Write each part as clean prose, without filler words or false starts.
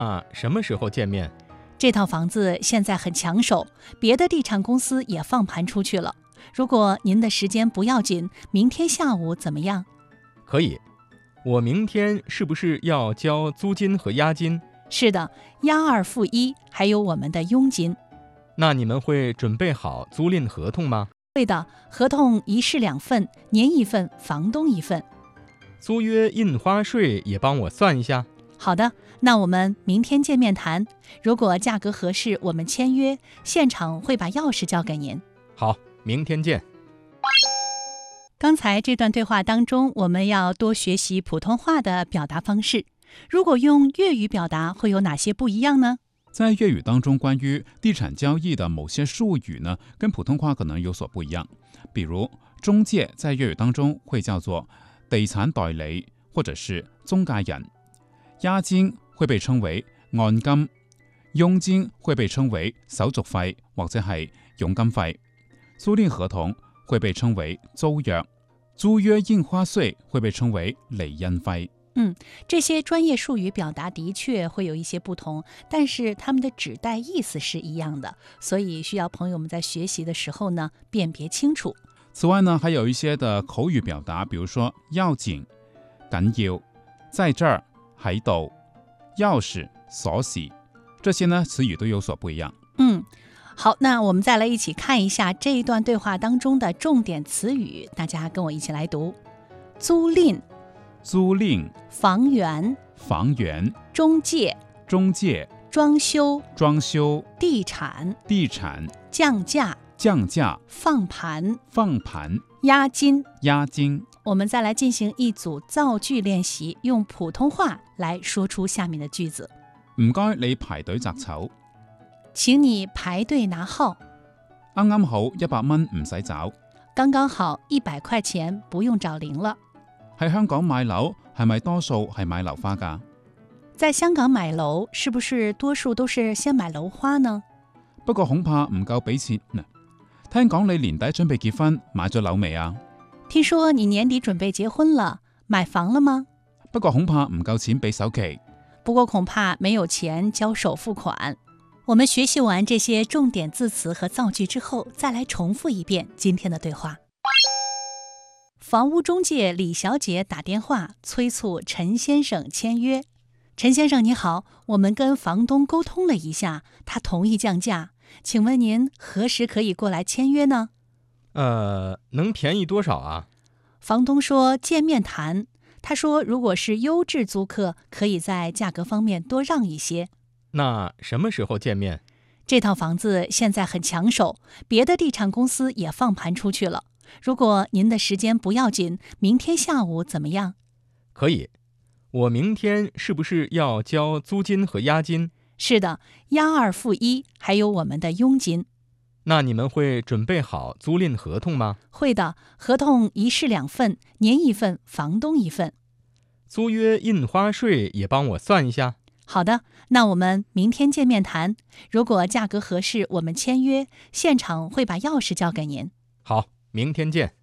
什么时候见面？ 这套房子现在很抢手，别的地产公司也放盘出去了。如果您的时间不要紧，明天下午怎么样？ 可以。我明天是不是要交租金和押金？ 是的，押2付1，还有我们的佣金。 那你们会准备好租赁合同吗？ 会的，合同一式2份，您1份，房东1份。 租约印花税也帮我算一下。 好的，那我们明天见面谈。如果价格合适，我们签约，现场会把钥匙交给您。 好，明天见。 刚才这段对话当中，我们要多学习普通话的表达方式。如果用粤语表达，会有哪些不一样呢？ 在粤语当中，关于地产交易的某些术语呢，跟普通话可能有所不一样。比如中介在粤语当中会叫做地產代理或者是中介人，押金會被稱為按金，佣金會被稱為手續費或者係佣金費，租賃合同會被稱為租約，租約印花稅會被稱為厘印費。 这些专业术語表達的確會有一些不同，但是它們的指代意思是一樣的，所以需要朋友們在學習的時候呢，辨別清楚。 此外呢，還有一些的口語表達，比如說要緊、緊要、在這兒、喺度、鑰匙、鎖匙，這些呢詞語都有所不一樣。 好，那我們再來一起看一下這一段對話當中的重點詞語，大家跟我一起來讀：租賃、 租賃、 房源、 房源、 中介、 中介、 裝修、 裝修、 地產、 地產、 降價、 降價、 放盤、 放盤、 押金。 押金。 我們再來進行一組造句練習，用普通話來說出下面的句子。 唔該，你排隊擇籌。 請你排隊拿號。 啱啱好100蚊唔使找。 剛剛好100塊錢不用找零了。 喺香港買樓係咪多數係買樓花㗎？ 在香港買樓是不是多數都是先買樓花呢？ 不過恐怕唔夠俾錢。聽講你年底準備結婚，買咗樓未啊？ 聽說你年底準備結婚了，買房了嗎？ 不過恐怕唔夠錢俾首期。 不過恐怕沒有錢交首付款。我們學習完這些重點字詞和造句之後，再來重複一遍今天的對話。房屋中介李小姐打電話催促陳先生簽約。陳先生你好，我們跟房東溝通了一下，他同意降價，請問您何時可以過來簽約呢？ 能便宜多少啊？ 房東說見面談，他說如果是優質租客，可以在價格方面多讓一些。 那什麼時候見面？ 這套房子現在很搶手，別的地產公司也放盤出去了。如果您的時間不要緊，明天下午怎麼樣？ 可以。我明天是不是要交租金和押金？ 是的，押2付1，還有我們的佣金。 那你們會準備好租賃合同嗎？ 會的，合同一式2份，您1份，房東1份。 租約印花稅也幫我算一下。 好的，那我們明天見面談。如果價格合適，我們簽約，現場會把鑰匙交給您。 好，明天見。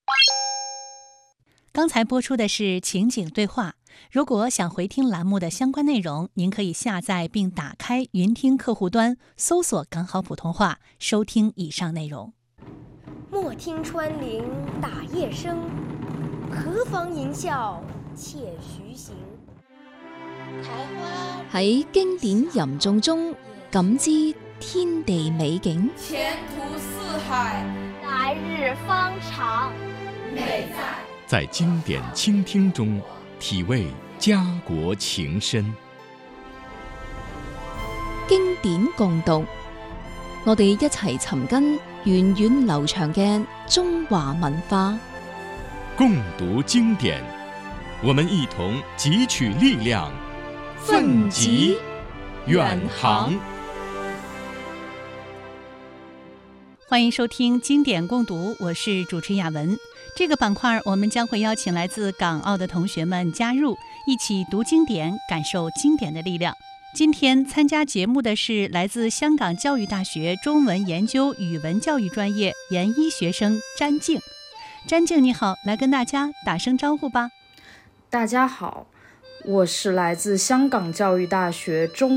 剛才播出的是情景對話。如果想回聽欄目的相關內容，您可以下載並打開雲聽客戶端，搜索“港好普通話”，收聽以上內容。 莫聽穿林打葉聲，何妨吟嘯且徐行。 喺經典吟誦中感知天地美景， 前途似海， 來日方長。 美在經典傾聽中體味家國情深。 經典共讀，我哋一齊尋根源遠流長嘅中華文化。 共讀經典，我們一同汲取力量，奮楫遠航。 歡迎收聽經典共讀，我是主持雅文。這個板塊我們將會邀請來自港澳的同學們加入，一起讀經典，感受經典的力量。今天參加節目的是來自香港教育大學中文研究語文教育專業研一學生詹靜。詹靜你好，來跟大家打聲招呼吧。 大家好， 我是来自香港教育大学中